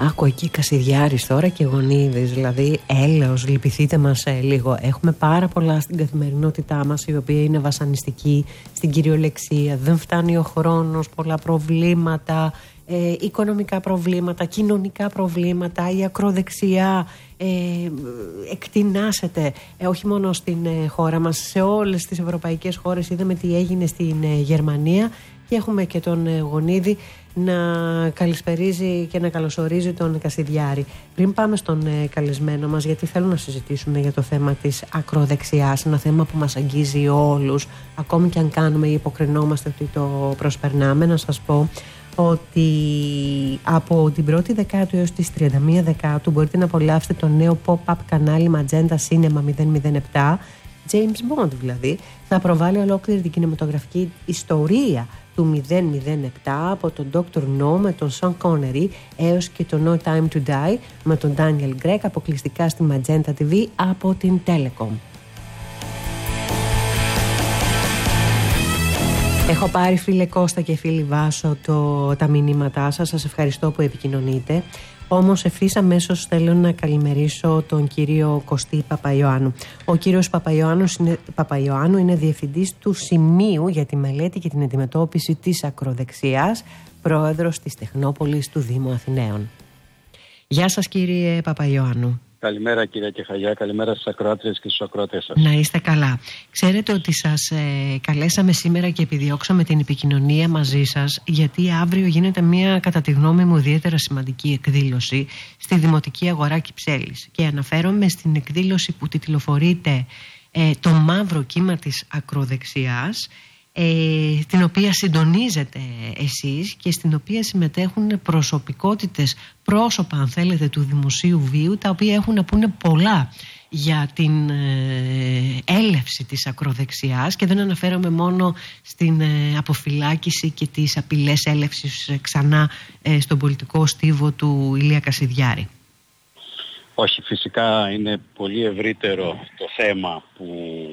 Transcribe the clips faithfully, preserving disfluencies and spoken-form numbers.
Άκου εκεί Κασιδιάρης τώρα και Γονίδης, δηλαδή έλεος, λυπηθείτε μας ε, λίγο. Έχουμε πάρα πολλά στην καθημερινότητά μας, η οποία είναι βασανιστική στην κυριολεξία. Δεν φτάνει ο χρόνος, πολλά προβλήματα, ε, οικονομικά προβλήματα, κοινωνικά προβλήματα, η ακροδεξιά ε, εκτινάσεται, ε, όχι μόνο στην ε, χώρα μας, σε όλες τις ευρωπαϊκές χώρες. Είδαμε τι έγινε στην ε, Γερμανία και έχουμε και τον ε, Γονίδη να καλησπερίζει και να καλωσορίζει τον Κασιδιάρη. Πριν πάμε στον ε, καλεσμένο μας, γιατί θέλω να συζητήσουμε για το θέμα της ακροδεξιάς, ένα θέμα που μας αγγίζει όλους, ακόμη και αν κάνουμε ή υποκρινόμαστε ότι το προσπερνάμε, να σας πω ότι από την πρώτη Δεκάτου έως τις τριάντα μία Δεκάτου μπορείτε να απολαύσετε το νέο pop-up κανάλι Magenta Cinema μηδέν μηδέν επτά, James Bond δηλαδή, θα προβάλλει ολόκληρη την κινηματογραφική ιστορία του μηδέν μηδέν επτά, από τον Doctor No με τον Sean Connery έως και το No Time to Die με τον Daniel Craig, αποκλειστικά στη Magenta τι βι από την Telecom. Έχω πάρει, φίλε Κώστα και φίλη Βάσο, το, τα μηνύματά σας. Σας ευχαριστώ που επικοινωνείτε. Όμως ευθύς αμέσως θέλω να καλημερίσω τον κύριο Κωστή Παπαϊωάννου. Ο κύριος Παπαϊωάννου είναι, Παπαϊωάννου είναι διευθυντής του Σημείου για τη μελέτη και την αντιμετώπιση της ακροδεξιάς, πρόεδρος της Τεχνόπολης του Δήμου Αθηναίων. Γεια σας κύριε Παπαϊωάννου. Καλημέρα κυρία Κεχαγιά, καλημέρα στις ακροάτριες και στους ακροατές σας. Να είστε καλά. Ξέρετε ότι σας ε, καλέσαμε σήμερα και επιδιώξαμε την επικοινωνία μαζί σας, γιατί αύριο γίνεται μια, κατά τη γνώμη μου, ιδιαίτερα σημαντική εκδήλωση στη Δημοτική Αγορά Κυψέλης. Και αναφέρομαι στην εκδήλωση που τιτλοφορείται ε, «Το μαύρο κύμα της ακροδεξιάς», Ε, την οποία συντονίζετε εσείς και στην οποία συμμετέχουν προσωπικότητες, πρόσωπα αν θέλετε του δημοσίου βίου, τα οποία έχουν να πούνε πολλά για την ε, έλευση της ακροδεξιάς, και δεν αναφέρομαι μόνο στην ε, αποφυλάκηση και τις απειλές έλευσης ε, ξανά ε, στον πολιτικό στίβο του Ηλία Κασιδιάρη. Όχι, φυσικά είναι πολύ ευρύτερο το θέμα που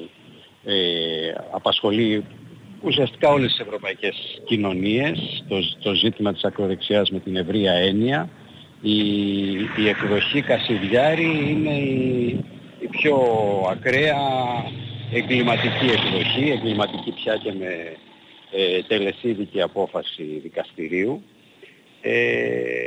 ε, απασχολεί ουσιαστικά όλες τις ευρωπαϊκές κοινωνίες, το, το ζήτημα της ακροδεξιάς με την ευρεία έννοια. Η, η εκδοχή Κασιδιάρη είναι η, η πιο ακραία εγκληματική εκδοχή, εγκληματική πια και με ε, τελεσίδικη απόφαση δικαστηρίου. Ε,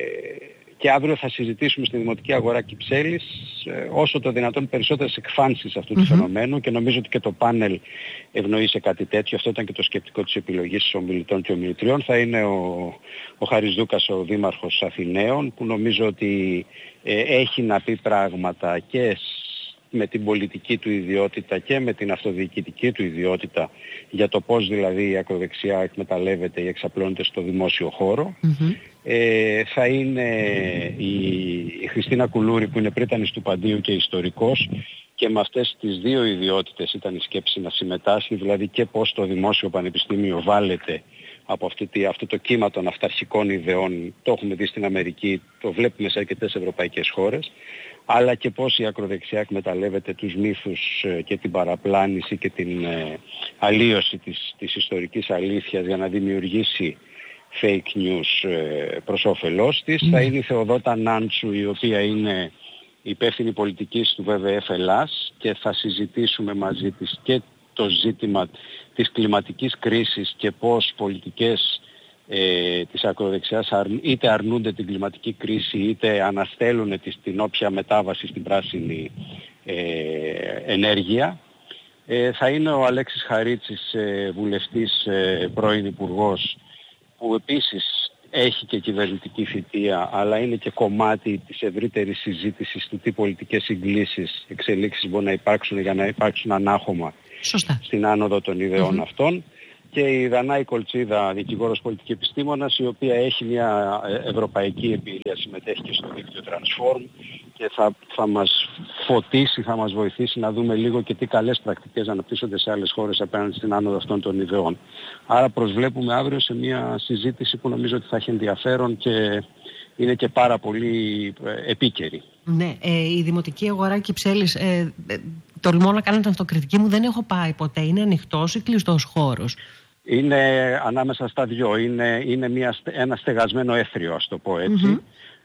και αύριο θα συζητήσουμε στη Δημοτική Αγορά Κυψέλης ε, όσο το δυνατόν περισσότερες εκφάνσεις αυτού του mm-hmm. φαινομένου, και νομίζω ότι και το πάνελ ευνοεί σε κάτι τέτοιο. Αυτό ήταν και το σκεπτικό της επιλογής των ομιλητών και ομιλητριών. Θα είναι ο, ο Χάρης Δούκας, ο Δήμαρχος Αθηναίων, που νομίζω ότι ε, έχει να πει πράγματα και με την πολιτική του ιδιότητα και με την αυτοδιοικητική του ιδιότητα για το πώς δηλαδή η ακροδεξιά εκμεταλλεύεται ή εξαπλώνεται στο δημόσιο χώρο. Mm-hmm. Ε, θα είναι η, η Χριστίνα Κουλούρη, που είναι πρίτανης του Παντίου και ιστορικός, και με αυτές τις δύο ιδιότητες ήταν η σκέψη να συμμετάσχει, δηλαδή και πώς το Δημόσιο Πανεπιστήμιο βάλεται από αυτή, αυτό το κύμα των αυταρχικών ιδεών. Το έχουμε δει στην Αμερική, το βλέπουμε σε αρκετές ευρωπαϊκές χώρες, αλλά και πώς η ακροδεξιά εκμεταλλεύεται τους μύθους και την παραπλάνηση και την ε, αλλίωση της, της ιστορικής αλήθειας για να δημιουργήσει fake news ε, προς όφελός της. Mm. Θα είναι η Θεοδότα Νάντσου, η οποία είναι υπεύθυνη πολιτικής του βι βι εφ Ελλάς, και θα συζητήσουμε μαζί της και το ζήτημα της κλιματικής κρίσης και πώς πολιτικές ε, της ακροδεξιάς αρ, είτε αρνούνται την κλιματική κρίση είτε αναστέλουν την όποια μετάβαση στην πράσινη ε, ενέργεια. Ε, θα είναι ο Αλέξης Χαρίτσης, ε, βουλευτής, ε, πρώην υπουργός, που επίσης έχει και κυβερνητική θητεία, αλλά είναι και κομμάτι της ευρύτερης συζήτησης του τι πολιτικές συγκλήσεις, εξελίξεις μπορεί να υπάρξουν για να υπάρξουν ανάχωμα Σωστά. στην άνοδο των ιδεών mm-hmm. αυτών. Και η Δανάη Κολτσίδα, δικηγόρος πολιτική επιστήμονας, η οποία έχει μια ευρωπαϊκή εμπειρία, συμμετέχει και στο δίκτυο Transform, και θα, θα μας φωτίσει, θα μας βοηθήσει να δούμε λίγο και τι καλές πρακτικές αναπτύσσονται σε άλλες χώρες απέναντι στην άνοδο αυτών των ιδεών. Άρα προσβλέπουμε αύριο σε μια συζήτηση που νομίζω ότι θα έχει ενδιαφέρον και είναι και πάρα πολύ επίκαιρη. Ναι, ε, η Δημοτική Αγορά Κυψέλης, ε, ε, τολμώ να κάνω την αυτοκριτική μου, δεν έχω πάει ποτέ. Είναι ανοιχτός ή κλειστός χώρος? Είναι ανάμεσα στα δυο. Είναι, είναι μια, ένα στεγασμένο έθριο, ας το πω έτσι. Mm-hmm.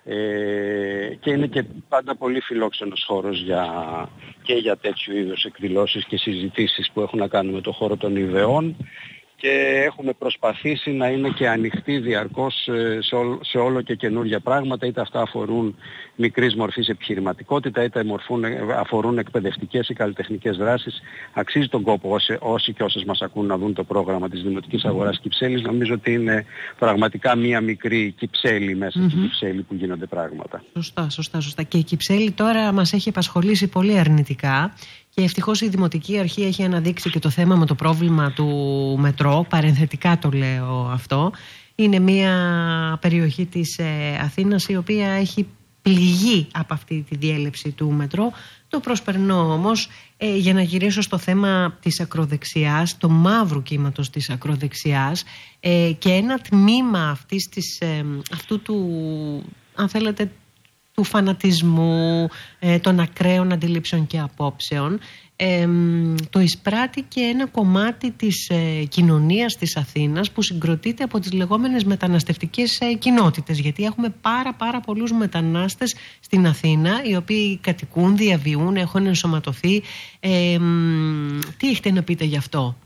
Ε, και είναι και πάντα πολύ φιλόξενος χώρος για, και για τέτοιου είδους εκδηλώσεις και συζητήσεις που έχουν να κάνουν με το χώρο των ιδεών, και έχουμε προσπαθήσει να είναι και ανοιχτοί διαρκώς σε, ό, σε όλο και καινούργια πράγματα, είτε αυτά αφορούν μικρής μορφής επιχειρηματικότητα, είτε μορφούν, αφορούν εκπαιδευτικές ή καλλιτεχνικές δράσεις. Αξίζει τον κόπο όσοι, όσοι και όσες μας ακούν να δουν το πρόγραμμα της Δημοτικής Αγοράς Κυψέλης. Νομίζω ότι είναι πραγματικά μία μικρή Κυψέλη μέσα mm-hmm. στην Κυψέλη που γίνονται πράγματα. Σωστά, σωστά, σωστά. Και η Κυψέλη τώρα μας έχει απασχολήσει πολύ αρνητικά. Και ευτυχώς η Δημοτική Αρχή έχει αναδείξει και το θέμα με το πρόβλημα του μετρό. Παρενθετικά το λέω αυτό. Είναι μια περιοχή της ε, Αθήνας η οποία έχει πληγεί από αυτή τη διέλευση του μετρό. Το προσπερνώ όμως ε, για να γυρίσω στο θέμα της ακροδεξιάς, το μαύρου κύματος της ακροδεξιάς, ε, και ένα τμήμα αυτής της, ε, αυτού του, αν θέλετε, του φανατισμού, ε, των ακραίων αντιλήψεων και απόψεων, ε, το εισπράττει και ένα κομμάτι της ε, κοινωνίας της Αθήνας που συγκροτείται από τις λεγόμενες μεταναστευτικές ε, κοινότητες, γιατί έχουμε πάρα πάρα πολλούς μετανάστες στην Αθήνα οι οποίοι κατοικούν, διαβιούν, έχουν ενσωματωθεί. Ε, τι έχετε να πείτε γι' αυτό?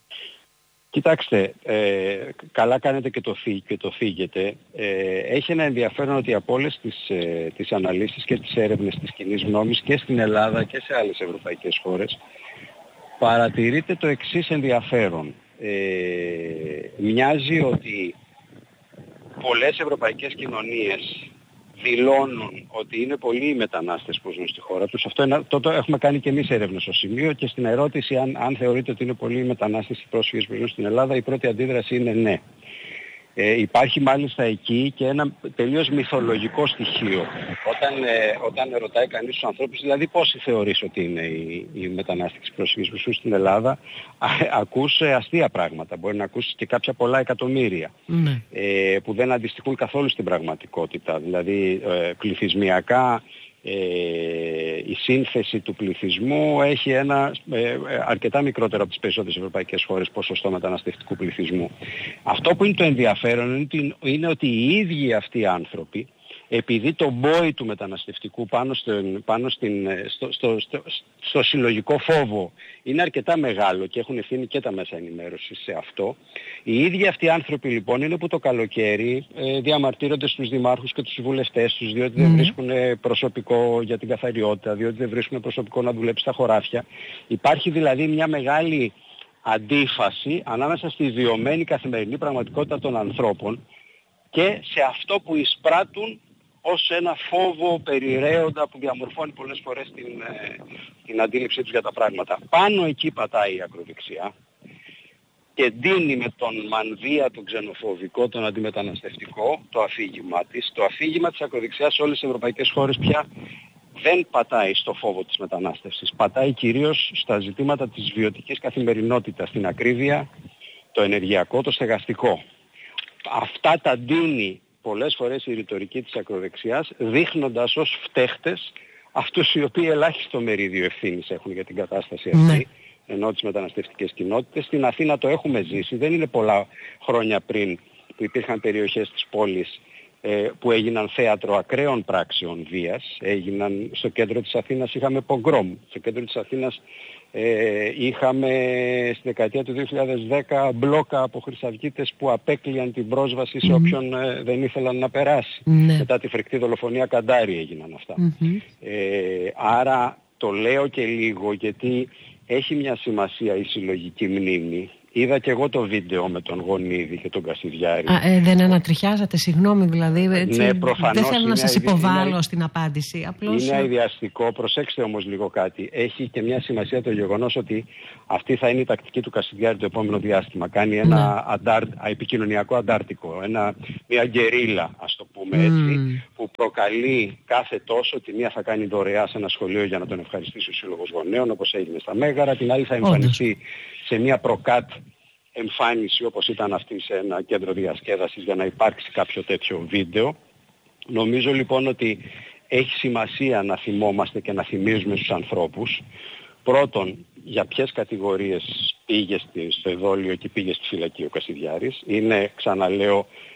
Κοιτάξτε, ε, καλά κάνετε και το, θύ, και το θίγετε. Ε, έχει ένα ενδιαφέρον ότι από όλες τις, ε, τις αναλύσεις και τις έρευνες της κοινής γνώμης και στην Ελλάδα και σε άλλες ευρωπαϊκές χώρες παρατηρείται το εξής ενδιαφέρον. Ε, μοιάζει ότι πολλές ευρωπαϊκές κοινωνίες δηλώνουν ότι είναι πολλοί οι μετανάστες που ζουν στη χώρα τους. Αυτό είναι, το, το έχουμε κάνει και εμείς έρευνες στο σημείο, και στην ερώτηση αν, αν θεωρείτε ότι είναι πολλοί οι μετανάστες οι πρόσφυγες που ζουν στην Ελλάδα, η πρώτη αντίδραση είναι ναι. Ε, υπάρχει μάλιστα εκεί και ένα τελείως μυθολογικό στοιχείο. Όταν, ε, όταν ρωτάει κανείς τους ανθρώπους, δηλαδή πόσοι θεωρείς ότι είναι οι, οι μετανάστες πρόσφυγες που ζουν στην Ελλάδα, α, ακούς ε, αστεία πράγματα. Μπορεί να ακούσεις και κάποια πολλά εκατομμύρια mm. ε, που δεν αντιστοιχούν καθόλου στην πραγματικότητα. Δηλαδή ε, πληθυσμιακά Ε, η σύνθεση του πληθυσμού έχει ένα ε, αρκετά μικρότερο από τις περισσότερες ευρωπαϊκές χώρες ποσοστό μεταναστευτικού πληθυσμού. Αυτό που είναι το ενδιαφέρον είναι ότι, είναι ότι οι ίδιοι αυτοί οι άνθρωποι, επειδή το μπόι του μεταναστευτικού πάνω, στον, πάνω στην, στο, στο, στο, στο συλλογικό φόβο είναι αρκετά μεγάλο και έχουν ευθύνη και τα μέσα ενημέρωσης σε αυτό, οι ίδιοι αυτοί οι άνθρωποι λοιπόν είναι που το καλοκαίρι ε, διαμαρτύρονται στους δημάρχους και τους βουλευτές τους, διότι mm. δεν βρίσκουν προσωπικό για την καθαριότητα, διότι δεν βρίσκουν προσωπικό να δουλέψει στα χωράφια. Υπάρχει δηλαδή μια μεγάλη αντίφαση ανάμεσα στη βιωμένη καθημερινή πραγματικότητα των ανθρώπων και σε αυτό που εισπράττουν ως ένα φόβο περιραίοντα που διαμορφώνει πολλές φορές την, ε, την αντίληψή τους για τα πράγματα. Πάνω εκεί πατάει η ακροδεξιά και ντύνει με τον μανδύα, τον ξενοφοβικό, τον αντιμεταναστευτικό, το αφήγημά της. Το αφήγημα της ακροδεξιάς σε όλες τις ευρωπαϊκές χώρες πια δεν πατάει στο φόβο της μετανάστευσης. Πατάει κυρίως στα ζητήματα της βιωτικής καθημερινότητας, την ακρίβεια, το ενεργειακό, το στεγαστικό. Αυτά τα ντύνει πολλές φορές η ρητορική της ακροδεξιάς, δείχνοντας ως φταίχτες αυτούς οι οποίοι ελάχιστο μερίδιο ευθύνης έχουν για την κατάσταση αυτή, ναι. ενώ τις μεταναστευτικές κοινότητες. Στην Αθήνα το έχουμε ζήσει, δεν είναι πολλά χρόνια πριν που υπήρχαν περιοχές της πόλης ε, που έγιναν θέατρο ακραίων πράξεων βίας. Έγιναν, στο κέντρο της Αθήνας είχαμε πογκρόμ, στο κέντρο της Αθήνας Ε, είχαμε στη δεκαετία του δύο χιλιάδες δέκα μπλόκα από χρυσαυγίτες που απέκλειαν την πρόσβαση σε όποιον ε, δεν ήθελαν να περάσει. Mm-hmm. Μετά τη φρικτή δολοφονία Καντάρη έγιναν αυτά. Mm-hmm. Ε, άρα το λέω και λίγο γιατί έχει μια σημασία η συλλογική μνήμη. Είδα και εγώ το βίντεο με τον Γονίδη και τον Κασιδιάρη. Α, ε, δεν ανατριχιάζατε, συγγνώμη δηλαδή. Έτσι, ναι, προφανώς. Δεν θέλω να σας υποβάλω είναι, στην απάντηση. Απλώς... Είναι αειδιαστικό. Προσέξτε όμως λίγο κάτι. Έχει και μια σημασία το γεγονός ότι αυτή θα είναι η τακτική του Κασιδιάρη το επόμενο διάστημα. Κάνει ένα ναι. αντάρ, επικοινωνιακό αντάρτικο. Ένα, μια γκερίλα, ας το πούμε έτσι, mm. που προκαλεί κάθε τόσο. Τη μία θα κάνει δωρεά σε ένα σχολείο για να τον ευχαριστήσει ο Σύλλογος Γονέων, όπως έγινε στα Μέγαρα. Την άλλη θα εμφανιστεί σε μια προκάτ εμφάνιση όπως ήταν αυτή σε ένα κέντρο διασκέδασης για να υπάρξει κάποιο τέτοιο βίντεο. Νομίζω λοιπόν ότι έχει σημασία να θυμόμαστε και να θυμίζουμε στους ανθρώπους πρώτον για ποιες κατηγορίες πήγε στο εδόλιο και πήγε στη φυλακή ο Κασιδιάρης. Είναι, ξαναλέω,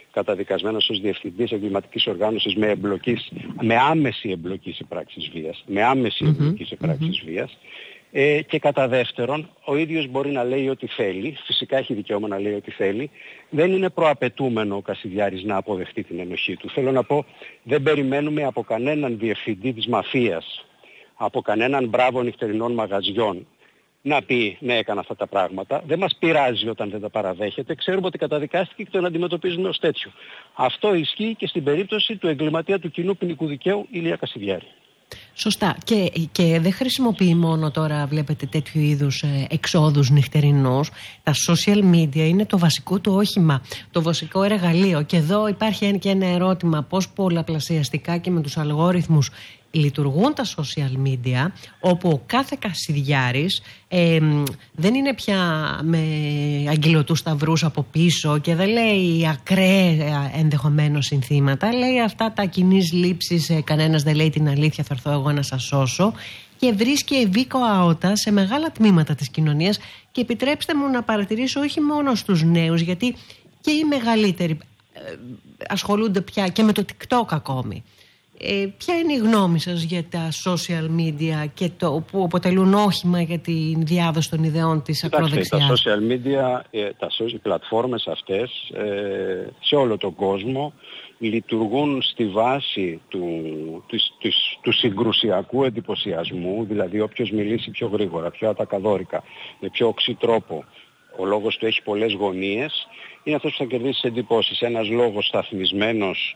καταδικασμένος ως διευθυντής εγκληματικής οργάνωσης με, εμπλοκής, με άμεση εμπλοκή σε πράξεις βίας. Με άμεση mm-hmm. εμπλοκή σε πράξεις mm-hmm. βίας. Ε, και κατά δεύτερον, ο ίδιος μπορεί να λέει ό,τι θέλει, φυσικά έχει δικαίωμα να λέει ό,τι θέλει, δεν είναι προαπαιτούμενο ο Κασιδιάρης να αποδεχτεί την ενοχή του. Θέλω να πω, δεν περιμένουμε από κανέναν διευθυντή της μαφίας, από κανέναν μπράβο νυχτερινών μαγαζιών, να πει ναι έκανα αυτά τα πράγματα. Δεν μας πειράζει όταν δεν τα παραδέχεται. Ξέρουμε ότι καταδικάστηκε και τον αντιμετωπίζουμε ως τέτοιο. Αυτό ισχύει και στην περίπτωση του εγκληματία του κοινού ποινικού δικαίου Ηλία Κασιδιάρη. Σωστά. Και, και δεν χρησιμοποιεί μόνο τώρα, βλέπετε, τέτοιου είδους ε, εξόδους νυχτερινούς. Τα social media είναι το βασικό του όχημα, το βασικό εργαλείο. Και εδώ υπάρχει και ένα ερώτημα, πώς πολλαπλασιαστικά και με τους αλγόριθμους λειτουργούν τα social media, όπου ο κάθε Κασιδιάρης ε, δεν είναι πια με αγγελωτούς σταυρούς από πίσω και δεν λέει ακραία ενδεχομένως συνθήματα, λέει αυτά τα κοινής λήψης, ε, κανένας δεν λέει την αλήθεια, θα έρθω εγώ να σας σώσω, και βρίσκει ευήκο αότα σε μεγάλα τμήματα της κοινωνίας. Και επιτρέψτε μου να παρατηρήσω όχι μόνο στους νέους, γιατί και οι μεγαλύτεροι ε, ασχολούνται πια και με το TikTok ακόμη. Ε, ποια είναι η γνώμη σας για τα social media και το που αποτελούν όχημα για τη διάδοση των ιδεών της ακροδεξιάς? Τα social media, ε, τα, οι πλατφόρμες αυτές ε, σε όλο τον κόσμο λειτουργούν στη βάση του, της, της, του συγκρουσιακού εντυπωσιασμού, δηλαδή όποιος μιλήσει πιο γρήγορα, πιο ατακαδόρικα, με πιο οξύ τρόπο, ο λόγος του έχει πολλές γωνίες, είναι αυτός που θα κερδίσει εντυπώσεις. Ένας λόγος σταθμισμένος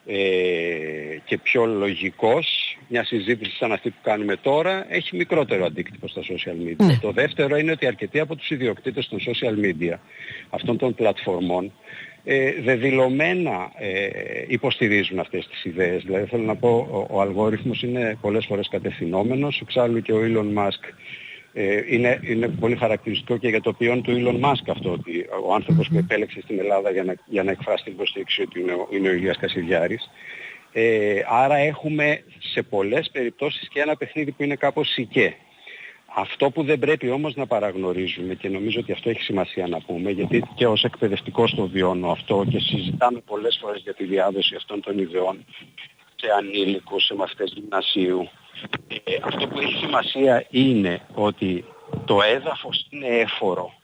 Ε, και πιο λογικός, μια συζήτηση σαν αυτή που κάνουμε τώρα, έχει μικρότερο αντίκτυπο στα social media. Ναι. Το δεύτερο είναι ότι αρκετοί από τους ιδιοκτήτες των social media, αυτών των πλατφορμών, ε, δεδηλωμένα ε, υποστηρίζουν αυτές τις ιδέες. Δηλαδή θέλω να πω, ο, ο αλγόριθμος είναι πολλές φορές κατευθυνόμενος, εξάλλου και ο Elon Musk Ε, είναι, είναι πολύ χαρακτηριστικό και για το ποιόν του Elon Musk αυτό, ότι ο άνθρωπος που επέλεξε στην Ελλάδα για να, για να εκφράσει την υποστήριξη ότι είναι ο, είναι ο Ηλίας Κασιδιάρης. Ε, άρα έχουμε σε πολλές περιπτώσεις και ένα παιχνίδι που είναι κάπως σικέ. Αυτό που δεν πρέπει όμως να παραγνωρίζουμε, και νομίζω ότι αυτό έχει σημασία να πούμε, γιατί και ως εκπαιδευτικός το βιώνω αυτό και συζητάμε πολλές φορές για τη διάδοση αυτών των ιδεών σε ανήλικους, σε μαθητές γυμνασίου. Ε, αυτό που έχει σημασία είναι ότι το έδαφος είναι έφορο,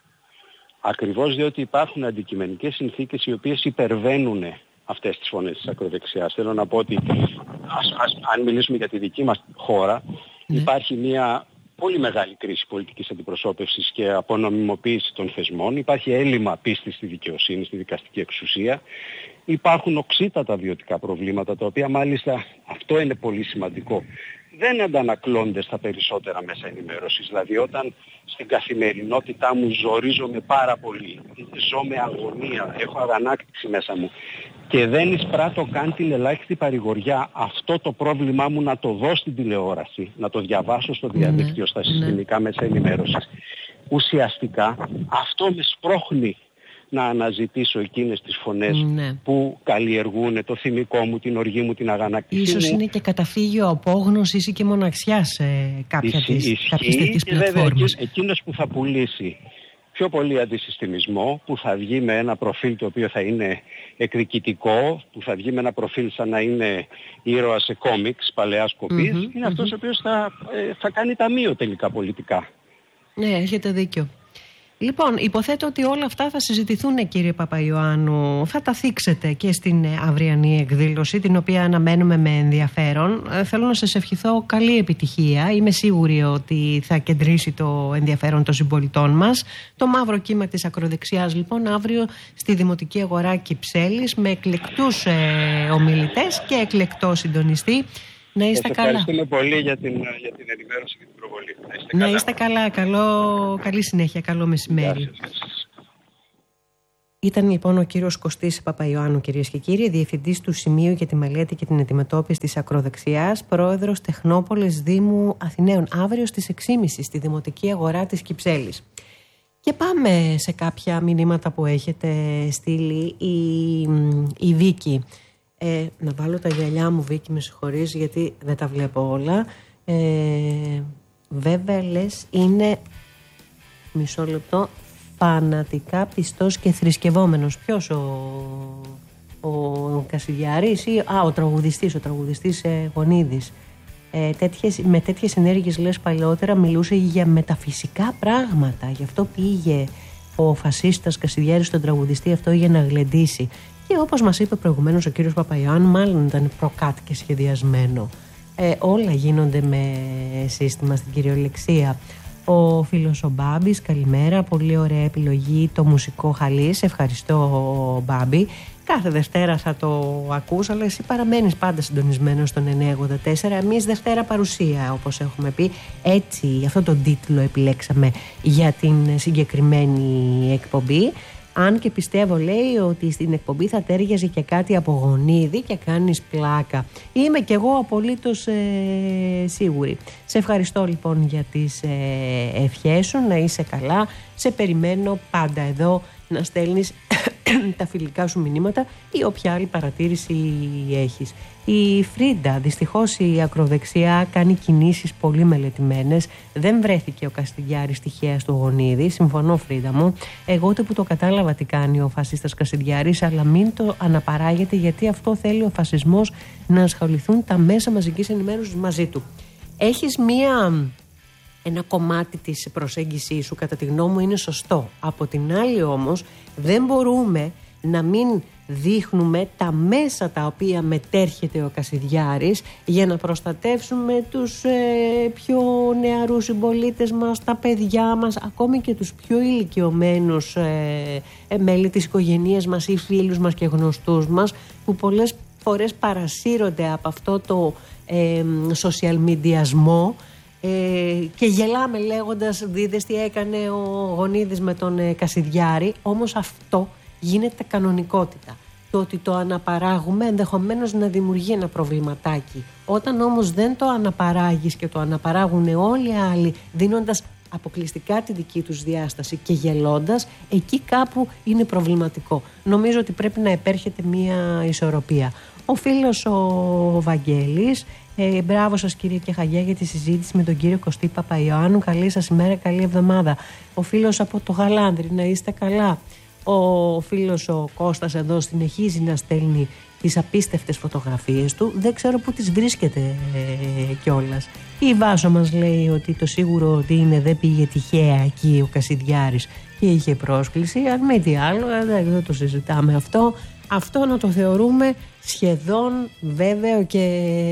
ακριβώς διότι υπάρχουν αντικειμενικές συνθήκες οι οποίες υπερβαίνουν αυτές τις φωνές της ακροδεξιάς. Θέλω να πω ότι ας, ας, αν μιλήσουμε για τη δική μας χώρα, mm. υπάρχει μια πολύ μεγάλη κρίση πολιτικής αντιπροσώπευσης και απονομιμοποίηση των θεσμών. Υπάρχει έλλειμμα πίστης στη δικαιοσύνη, στη δικαστική εξουσία. Υπάρχουν οξύτατα βιωτικά προβλήματα, τα οποία μάλιστα, αυτό είναι πολύ σημαντικό, δεν αντανακλώνται στα περισσότερα μέσα ενημέρωσης. Δηλαδή όταν στην καθημερινότητά μου ζορίζομαι πάρα πολύ, ζω με αγωνία, έχω αγανάκτηση μέσα μου και δεν εισπράττω καν την ελάχιστη παρηγοριά αυτό το πρόβλημά μου να το δω στην τηλεόραση, να το διαβάσω στο διαδίκτυο, στα συστημικά μέσα ενημέρωσης, ουσιαστικά αυτό με σπρώχνει να αναζητήσω εκείνες τις φωνές ναι. που καλλιεργούν το θυμικό μου, την οργή μου, την αγανάκτησή μου. Ίσως είναι και καταφύγιο απόγνωσης ή και μοναξιάς σε κάποια τέτοιες πλατφόρμες. Εκείνος που θα πουλήσει πιο πολύ αντισυστημισμό, που θα βγει με ένα προφίλ το οποίο θα είναι εκδικητικό, που θα βγει με ένα προφίλ σαν να είναι ήρωα σε κόμιξ παλαιάς κοπής, mm-hmm, είναι mm-hmm. αυτός ο οποίος θα, ε, θα κάνει ταμείο τελικά πολιτικά. Ναι, έχετε δίκιο. Λοιπόν, υποθέτω ότι όλα αυτά θα συζητηθούν, κύριε Παπαϊωάννου. Θα τα θίξετε και στην αυριανή εκδήλωση, την οποία αναμένουμε με ενδιαφέρον. Θέλω να σας ευχηθώ καλή επιτυχία. Είμαι σίγουρη ότι θα κεντρήσει το ενδιαφέρον των συμπολιτών μας. Το μαύρο κύμα της ακροδεξιάς, λοιπόν, αύριο στη Δημοτική Αγορά Κυψέλης, με εκλεκτούς ε, ομιλητές και εκλεκτό συντονιστή. Να είστε σας καλά. Ευχαριστούμε πολύ για την, για την ενημέρωση και την προβολή. Να είστε να καλά. είστε καλά. Καλό, καλή συνέχεια. Καλό μεσημέρι. Ήταν λοιπόν ο κύριος Κωστής Παπαϊωάννου, κυρίες και κύριοι, διευθυντής του Σημείου για τη Μελέτη και την Αντιμετώπιση της Ακροδεξιάς, πρόεδρος Τεχνόπολης Δήμου Αθηναίων, αύριο στις έξι και μισή στη Δημοτική Αγορά της Κυψέλης. Και πάμε σε κάποια μηνύματα που έχετε στείλει. Η, η Βίκη. Ε, να βάλω τα γυαλιά μου, Βίκη, με συγχωρείς, γιατί δεν τα βλέπω όλα. Ε, βέβαια, λες, είναι, μισό λεπτό, φανατικά πιστός και θρησκευόμενος. Ποιος ο, ο Κασιδιάρης ή α, ο τραγουδιστής, ο τραγουδιστής ε, Γονίδης. Ε, τέτοιες, με τέτοιες ενέργειες, λες, παλαιότερα μιλούσε για μεταφυσικά πράγματα. Γι' αυτό πήγε ο φασίστας Κασιδιάρης στον τραγουδιστή αυτό για να γλεντήσει. Και όπως μας είπε προηγουμένως ο κύριος Παπαϊωάννου, μάλλον ήταν προκάτ και σχεδιασμένο. Ε, όλα γίνονται με σύστημα στην κυριολεξία. Ο φίλος ο Μπάμπης, καλημέρα, πολύ ωραία επιλογή το μουσικό χαλί. Σε ευχαριστώ, Μπάμπη. Κάθε Δευτέρα θα το ακούς, αλλά εσύ παραμένεις πάντα συντονισμένος στον εννιακόσια ογδόντα τέσσερα. Εμείς Δευτέρα παρουσία, όπως έχουμε πει. Έτσι, αυτό τον τίτλο επιλέξαμε για την συγκεκριμένη εκπομπή. Αν και πιστεύω, λέει, ότι στην εκπομπή θα τέριαζε και κάτι από Γονίδη και κάνεις πλάκα. Είμαι κι εγώ απολύτως ε, σίγουρη. Σε ευχαριστώ λοιπόν για τις ε, ευχές σου, να είσαι καλά. Σε περιμένω πάντα εδώ να στέλνεις τα φιλικά σου μηνύματα ή όποια άλλη παρατήρηση έχεις. Η Φρίντα, δυστυχώς η ακροδεξιά κάνει κινήσεις πολύ μελετημένες. Δεν βρέθηκε ο Κασιδιάρης τυχαία στο Γονίδη. Συμφωνώ, Φρίντα μου. Εγώ ούτε που το κατάλαβα τι κάνει ο φασίστας Κασιδιάρης, αλλά μην το αναπαράγεται, γιατί αυτό θέλει ο φασισμός, να ασχοληθούν τα μέσα μαζικής ενημέρωσης μαζί του. Έχεις μία... Ένα κομμάτι της προσέγγισης σου, κατά τη γνώμη μου, είναι σωστό. Από την άλλη όμως δεν μπορούμε να μην δείχνουμε τα μέσα τα οποία μετέρχεται ο Κασιδιάρης για να προστατεύσουμε τους ε, πιο νεαρούς συμπολίτες μας, τα παιδιά μας, ακόμη και τους πιο ηλικιωμένους ε, ε, μέλη της οικογένειας μας ή φίλους μας και γνωστούς μας, που πολλές φορές παρασύρονται από αυτό το ε, social mediasμό. Ε, και γελάμε λέγοντας, δίδες τι έκανε ο Γονίδης με τον ε, Κασιδιάρη. Όμως αυτό γίνεται κανονικότητα. Το ότι το αναπαράγουμε ενδεχομένως να δημιουργεί ένα προβληματάκι. Όταν όμως δεν το αναπαράγεις και το αναπαράγουν όλοι οι άλλοι, δίνοντας αποκλειστικά τη δική τους διάσταση και γελώντας, εκεί κάπου είναι προβληματικό. Νομίζω ότι πρέπει να επέρχεται μια ισορροπία. Ο φίλος ο Βαγγέλης, Ε, μπράβο σας κύριε Κεχαγιά για τη συζήτηση με τον κύριο Κωστή Παπαϊωάννου. Καλή σας ημέρα, καλή εβδομάδα. Ο φίλος από το Γαλάνδρι, να είστε καλά. Ο φίλος ο Κώστας εδώ συνεχίζει να στέλνει τις απίστευτες φωτογραφίες του. Δεν ξέρω που τις βρίσκεται ε, κιόλας. Η Βάσο μας λέει ότι το σίγουρο ότι είναι, δεν πήγε τυχαία εκεί ο Κασιδιάρης και είχε πρόσκληση. Αν μη τι άλλο, δεν το συζητάμε αυτό. Αυτό να το θεωρούμε σχεδόν βέβαιο και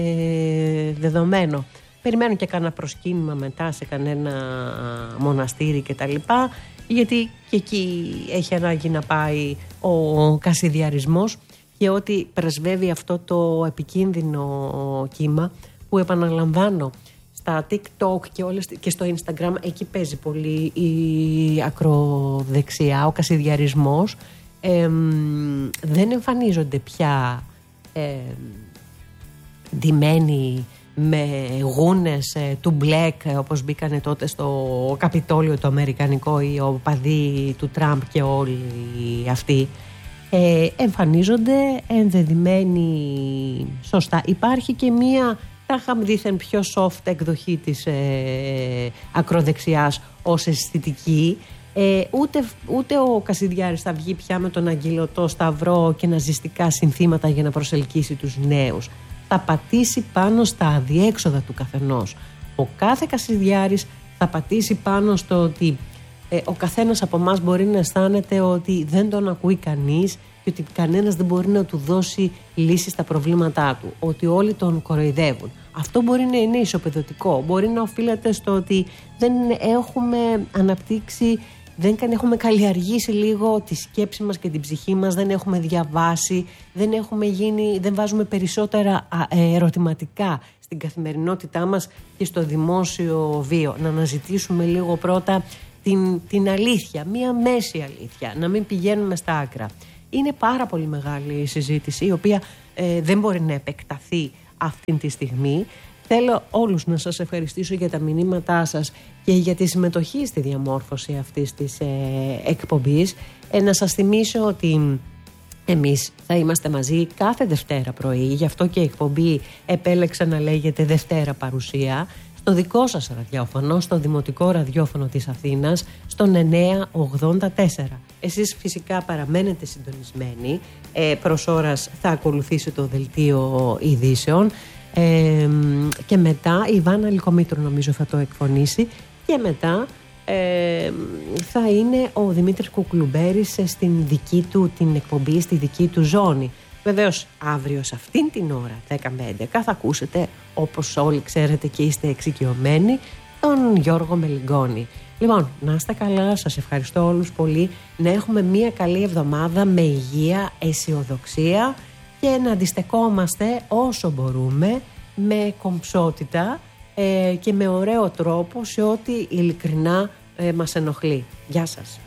δεδομένο. Περιμένω και κανένα προσκύνημα μετά σε κανένα μοναστήρι κτλ. Γιατί και εκεί έχει ανάγκη να πάει ο κασιδιαρισμός και ότι πρεσβεύει αυτό το επικίνδυνο κύμα που, επαναλαμβάνω, στα TikTok και, όλες, και στο Instagram, εκεί παίζει πολύ η ακροδεξιά, ο κασιδιαρισμός. Ε, δεν εμφανίζονται πια ε, ντυμένοι με γούνες ε, του μπλεκ, όπως μπήκανε τότε στο Καπιτόλιο το αμερικανικό, ή ο παδί του Τραμπ και όλοι αυτοί. Ε, εμφανίζονται ενδεδειμένοι σωστά. Υπάρχει και μία τάχα δήθεν πιο soft εκδοχή της ε, ακροδεξιάς ως αισθητική. Ε, ούτε, ούτε ο Κασιδιάρης θα βγει πια με τον αγγυλωτό σταυρό και ναζιστικά συνθήματα για να προσελκύσει τους νέους. Θα πατήσει πάνω στα αδιέξοδα του καθενός. Ο κάθε Κασιδιάρης θα πατήσει πάνω στο ότι ε, ο καθένας από εμάς μπορεί να αισθάνεται ότι δεν τον ακούει κανείς και ότι κανένας δεν μπορεί να του δώσει λύση στα προβλήματά του, ότι όλοι τον κοροϊδεύουν. Αυτό μπορεί να είναι ισοπεδωτικό, μπορεί να οφείλεται στο ότι δεν έχουμε αναπτύξει, δεν έχουμε καλλιεργήσει λίγο τη σκέψη μας και την ψυχή μας, δεν έχουμε διαβάσει, δεν, έχουμε γίνει, δεν βάζουμε περισσότερα ερωτηματικά στην καθημερινότητά μας και στο δημόσιο βίο. Να αναζητήσουμε λίγο πρώτα την, την αλήθεια, μία μέση αλήθεια, να μην πηγαίνουμε στα άκρα. Είναι πάρα πολύ μεγάλη η συζήτηση, η οποία ε, δεν μπορεί να επεκταθεί αυτή τη στιγμή. Θέλω όλους να σας ευχαριστήσω για τα μηνύματά σας και για τη συμμετοχή στη διαμόρφωση αυτής της ε, εκπομπής. Ε, να σας θυμίσω ότι εμείς θα είμαστε μαζί κάθε Δευτέρα πρωί, γι' αυτό και η εκπομπή επέλεξα να λέγεται Δευτέρα Παρουσία. στο δικό σας ραδιόφωνο, στο Δημοτικό Ραδιόφωνο της Αθήνας, στον εννιά ογδόντα τέσσερα. Εσείς φυσικά παραμένετε συντονισμένοι. Ε, προς ώρας θα ακολουθήσει το δελτίο ειδήσεων. Ε, και μετά η Βάνα Λυκομήτρου νομίζω θα το εκφωνήσει. Και μετά ε, θα είναι ο Δημήτρης Κουκλουμπέρης στην δική του την εκπομπή, στη δική του ζώνη. Βεβαίως αύριο σε αυτήν την ώρα δέκα με έντεκα θα ακούσετε, όπως όλοι ξέρετε και είστε εξοικειωμένοι, τον Γιώργο Μελιγκόνη. Λοιπόν, να είστε καλά, σας ευχαριστώ όλους πολύ, να έχουμε μια καλή εβδομάδα με υγεία, αισιοδοξία και να αντιστεκόμαστε όσο μπορούμε με κομψότητα ε, και με ωραίο τρόπο σε ό,τι ειλικρινά ε, μας ενοχλεί. Γεια σας.